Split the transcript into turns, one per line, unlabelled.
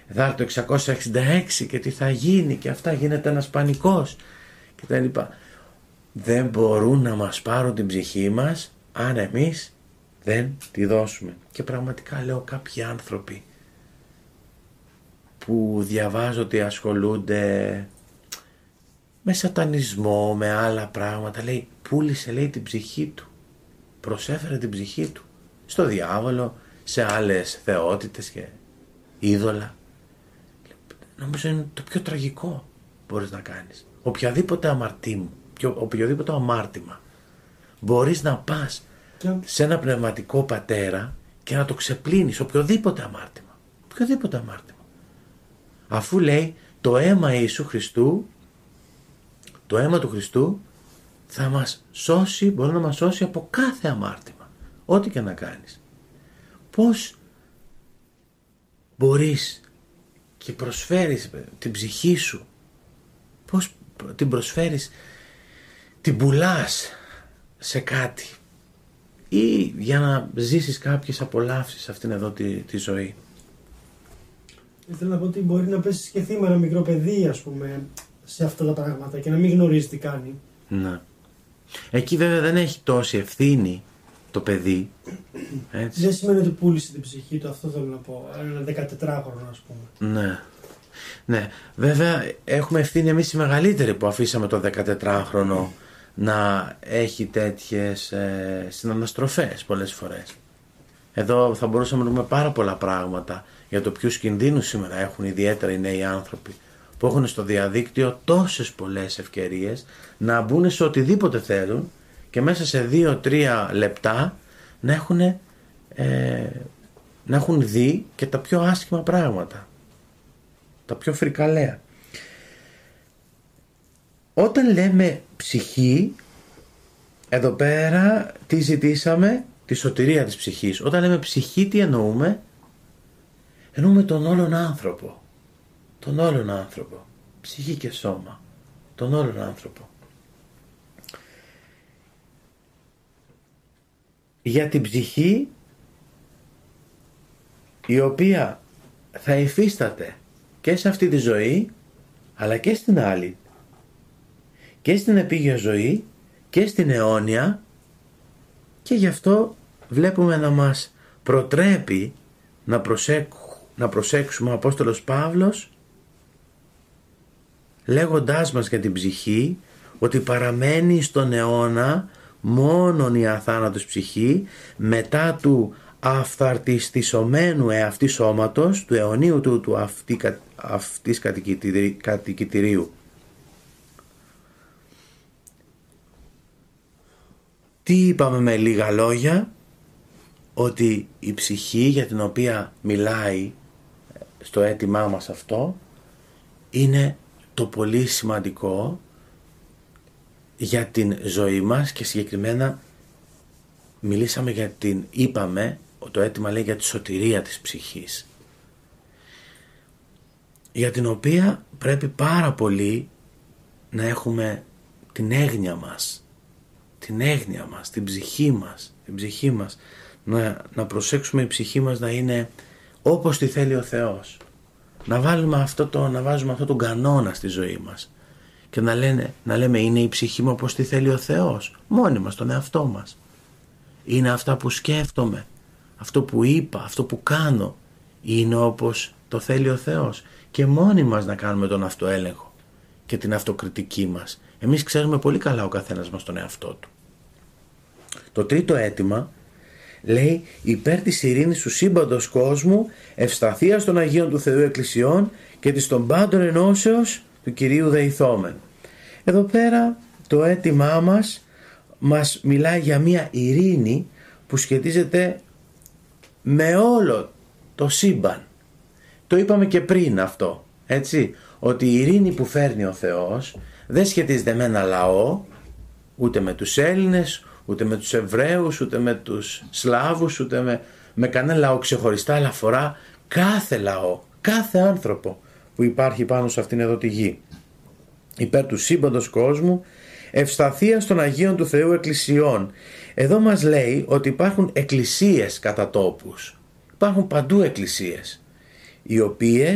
θα έρθει το 666 και τι θα γίνει και αυτά, γίνεται ένας πανικός και τα λοιπά. Δεν μπορούν να μας πάρουν την ψυχή μας αν εμείς δεν τη δώσουμε. Και πραγματικά λέω, κάποιοι άνθρωποι που διαβάζω ότι ασχολούνται με σατανισμό, με άλλα πράγματα, λέει, πούλησε, λέει, την ψυχή του, προσέφερε την ψυχή του στο διάβολο, σε άλλες θεότητες και είδωλα. Νομίζω είναι το πιο τραγικό μπορείς να κάνεις. Οποιοδήποτε αμάρτημα μπορείς να πας σε ένα πνευματικό πατέρα και να το ξεπλύνεις, οποιοδήποτε αμάρτημα, αφού λέει το αίμα Ιησού Χριστού, το αίμα του Χριστού θα μας σώσει, μπορεί να μας σώσει από κάθε αμάρτημα, ό,τι και να κάνεις. Πώς μπορείς και προσφέρεις την ψυχή σου, πώς την προσφέρεις, την πουλάς σε κάτι ή για να ζήσεις κάποιες απολαύσεις αυτήν εδώ τη ζωή.
Ήθελα να πω ότι μπορεί να πέσεις και θύμα ένα μικρό παιδί, ας πούμε, σε αυτά τα πράγματα και να μην γνωρίζει τι κάνει.
Ναι. Εκεί βέβαια δεν έχει τόση ευθύνη το παιδί. Έτσι.
Δεν σημαίνει ότι πούλησε την ψυχή του, αυτό θέλω να πω. Ένα 14χρονο, ας πούμε.
Ναι. Ναι. Βέβαια έχουμε ευθύνη εμείς οι μεγαλύτεροι που αφήσαμε το 14χρονο να έχει τέτοιες συναναστροφές πολλές φορές. Εδώ θα μπορούσαμε να πούμε πάρα πολλά πράγματα για το ποιους κινδύνους σήμερα έχουν ιδιαίτερα οι νέοι άνθρωποι που έχουν στο διαδίκτυο τόσες πολλές ευκαιρίες να μπουν σε οτιδήποτε θέλουν και μέσα σε 2-3 λεπτά να έχουν δει και τα πιο άσχημα πράγματα, τα πιο φρικαλαία. Όταν λέμε ψυχή, εδώ πέρα τι ζητήσαμε? Τη σωτηρία της ψυχής. Όταν λέμε ψυχή, τι εννοούμε? Εννοούμε τον όλον άνθρωπο. Τον όλον άνθρωπο. Ψυχή και σώμα. Τον όλον άνθρωπο. Για την ψυχή, η οποία θα υφίσταται και σε αυτή τη ζωή, αλλά και στην άλλη, και στην επίγεια ζωή και στην αιώνια, και γι' αυτό βλέπουμε να μας προτρέπει να προσέξουμε ο Απόστολος Παύλος λέγοντάς μας για την ψυχή ότι παραμένει στον αιώνα μόνον η αθάνατος ψυχή μετά του αυθαρτιστισωμένου εαυτή σώματος, του αιωνίου του αυτής κατοικητηρίου. Τι είπαμε με λίγα λόγια? Ότι η ψυχή για την οποία μιλάει στο αίτημά μας αυτό είναι το πολύ σημαντικό για την ζωή μας και συγκεκριμένα είπαμε, το αίτημα λέει για τη σωτηρία της ψυχής, για την οποία πρέπει πάρα πολύ να έχουμε την έγνοια μας, την ψυχή μας, να προσέξουμε η ψυχή μας να είναι όπως τη θέλει ο Θεός, να βάζουμε αυτό τον κανόνα στη ζωή μας και να λέμε είναι η ψυχή μου όπως τη θέλει ο Θεός, μόνοι μας, τον εαυτό μας. Είναι αυτά που σκέφτομαι, αυτό που είπα, αυτό που κάνω είναι όπως το θέλει ο Θεός, και μόνοι μας να κάνουμε τον αυτοέλεγχο και την αυτοκριτική μας. Εμείς ξέρουμε πολύ καλά ο καθένας μας τον εαυτό του. Το τρίτο αίτημα λέει υπέρ της ειρήνης του σύμπαντος κόσμου, ευσταθίας των Αγίων του Θεού Εκκλησιών και της των πάντων ενώσεως του Κυρίου δεηθόμεν. Εδώ πέρα το αίτημά μας μιλάει για μια ειρήνη που σχετίζεται με όλο το σύμπαν. Το είπαμε και πριν αυτό, έτσι, ότι η ειρήνη που φέρνει ο Θεός δεν σχετίζεται με ένα λαό, ούτε με τους Έλληνες, ούτε με τους Εβραίους, ούτε με τους Σλάβους, ούτε με κανένα λαό ξεχωριστά, αλλά αφορά κάθε λαό, κάθε άνθρωπο που υπάρχει πάνω σε αυτήν εδώ τη γη. Υπέρ του σύμπαντος κόσμου, ευσταθίας των Αγίων του Θεού Εκκλησιών. Εδώ μας λέει ότι υπάρχουν εκκλησίες κατά τόπους. Υπάρχουν παντού εκκλησίες, οι οποίες